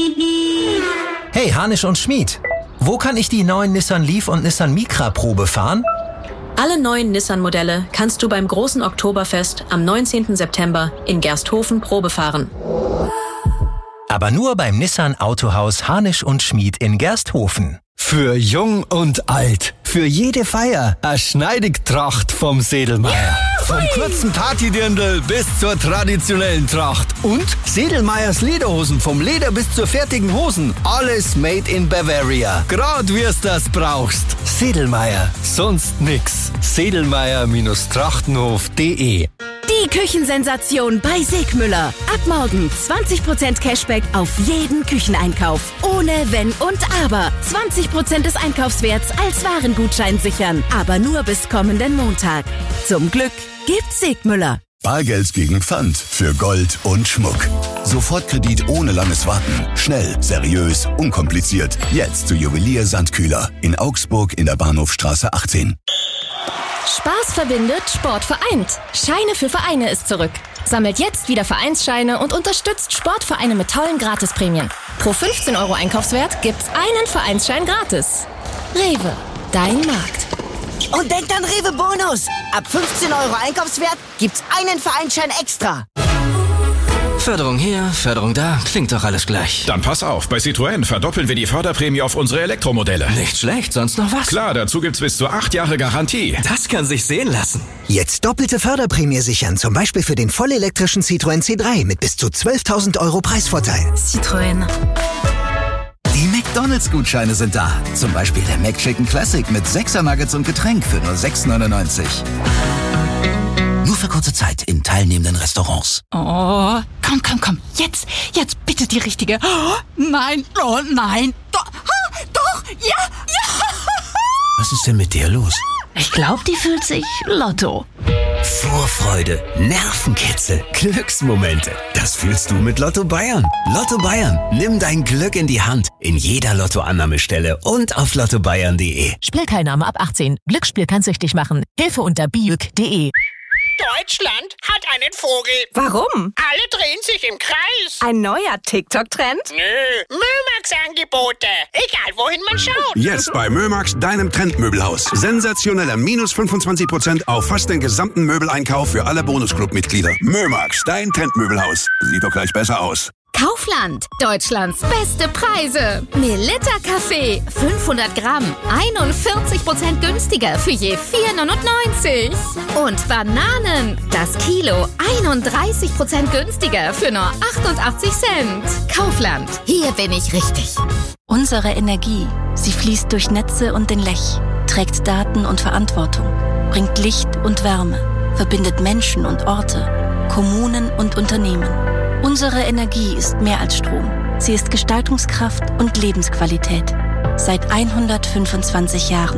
Hey, Hanisch und Schmid, wo kann ich die neuen Nissan Leaf und Nissan Micra Probe fahren? Alle neuen Nissan-Modelle kannst du beim großen Oktoberfest am 19. September in Gersthofen Probe fahren. Aber nur beim Nissan Autohaus Hanisch und Schmid in Gersthofen. Für jung und alt, für jede Feier, eine Schneidigtracht vom Sedelmeier. Vom kurzen Partydirndl bis zur traditionellen Tracht. Und Sedelmeiers Lederhosen, vom Leder bis zur fertigen Hosen. Alles made in Bavaria. Grad wie's das brauchst. Sedelmeier, sonst nix. Sedelmeier-Trachtenhof.de. Die Küchensensation bei Segmüller. Ab morgen 20% Cashback auf jeden Kücheneinkauf. Ohne Wenn und Aber. 20% des Einkaufswerts als Warengutschein sichern. Aber nur bis kommenden Montag. Zum Glück gibt's Segmüller. Bargeld gegen Pfand für Gold und Schmuck. Sofortkredit ohne langes Warten. Schnell, seriös, unkompliziert. Jetzt zu Juwelier Sandkühler in Augsburg in der Bahnhofstraße 18. Spaß verbindet, Sport vereint. Scheine für Vereine ist zurück. Sammelt jetzt wieder Vereinsscheine und unterstützt Sportvereine mit tollen Gratisprämien. Pro 15 € Einkaufswert gibt's einen Vereinsschein gratis. Rewe, dein Markt. Und denkt an Rewe Bonus. Ab 15 € Einkaufswert gibt's einen Vereinsschein extra. Förderung hier, Förderung da, klingt doch alles gleich. Dann pass auf, bei Citroën verdoppeln wir die Förderprämie auf unsere Elektromodelle. Nicht schlecht, sonst noch was? Klar, dazu gibt's bis zu 8 Jahre Garantie. Das kann sich sehen lassen. Jetzt doppelte Förderprämie sichern, zum Beispiel für den vollelektrischen Citroën C3 mit bis zu 12.000 € Preisvorteil. Citroën. Die McDonalds-Gutscheine sind da. Zum Beispiel der McChicken Classic mit 6er Nuggets und Getränk für nur 6,99 €. Nur für kurze Zeit in teilnehmenden Restaurants. Oh, komm. Jetzt bitte die richtige. Oh, nein, doch, ja. Was ist denn mit dir los? Ich glaube, die fühlt sich Lotto. Vorfreude, Nervenkitzel, Glücksmomente. Das fühlst du mit Lotto Bayern. Lotto Bayern, nimm dein Glück in die Hand. In jeder Lottoannahmestelle und auf lottobayern.de. Spielteilnahme ab 18. Glücksspiel kann süchtig machen. Hilfe unter biuk.de. Deutschland hat einen Vogel. Warum? Alle drehen sich im Kreis. Ein neuer TikTok-Trend? Nö, Mömax-Angebote. Egal, wohin man schaut. Jetzt bei Mömax, deinem Trendmöbelhaus. Sensationeller minus 25% auf fast den gesamten Möbeleinkauf für alle Bonusclub-Mitglieder. Mömax, dein Trendmöbelhaus. Sieht doch gleich besser aus. Kaufland, Deutschlands beste Preise. Melitta Kaffee, 500 Gramm, 41% günstiger für je 4,99 €. Und Bananen, das Kilo, 31% günstiger für nur 88 Cent. Kaufland, hier bin ich richtig. Unsere Energie, sie fließt durch Netze und den Lech, trägt Daten und Verantwortung, bringt Licht und Wärme, verbindet Menschen und Orte, Kommunen und Unternehmen. Unsere Energie ist mehr als Strom. Sie ist Gestaltungskraft und Lebensqualität. Seit 125 Jahren.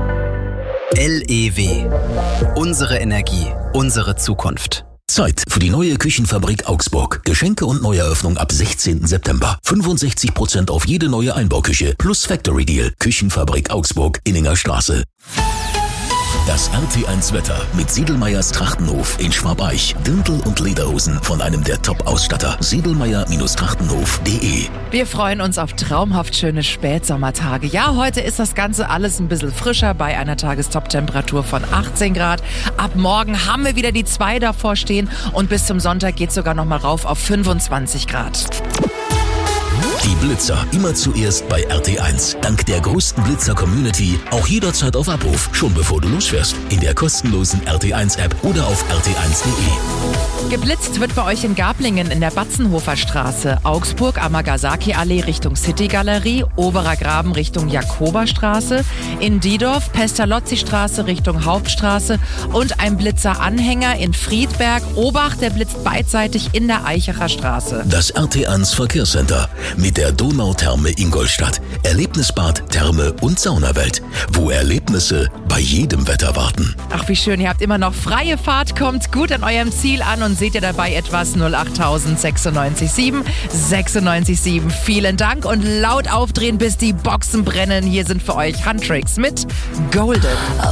LEW. Unsere Energie. Unsere Zukunft. Zeit für die neue Küchenfabrik Augsburg. Geschenke und Neueröffnung ab 16. September. 65% auf jede neue Einbauküche plus Factory Deal. Küchenfabrik Augsburg, Inninger Straße. Das RT1-Wetter mit Sedelmeiers Trachtenhof in Schwabeich. Dirndl und Lederhosen von einem der Top-Ausstatter. Sedelmeier-Trachtenhof.de. Wir freuen uns auf traumhaft schöne Spätsommertage. Ja, heute ist das Ganze alles ein bisschen frischer bei einer Tagestop-Temperatur von 18 Grad. Ab morgen haben wir wieder die 2 davor stehen und bis zum Sonntag geht es sogar noch mal rauf auf 25 Grad. Die Blitzer immer zuerst bei RT1. Dank der größten Blitzer-Community auch jederzeit auf Abruf, schon bevor du losfährst. In der kostenlosen RT1-App oder auf rt1.de. Geblitzt wird bei euch in Gablingen in der Batzenhofer Straße, Augsburg Amagasaki-Allee Richtung City-Galerie, Oberer Graben Richtung Jakoberstraße, in Diedorf Pestalozzi-Straße Richtung Hauptstraße und ein Blitzer-Anhänger in Friedberg. Obacht, der blitzt beidseitig in der Eichacher Straße. Das RT1 Verkehrscenter mit der Donautherme Ingolstadt. Erlebnisbad, Therme und Saunawelt, wo Erlebnisse bei jedem Wetter warten. Ach, wie schön, ihr habt immer noch freie Fahrt, kommt gut an eurem Ziel an und seht ihr dabei etwas. 08000 967 967. Vielen Dank und laut aufdrehen, bis die Boxen brennen. Hier sind für euch Handtricks mit Golden.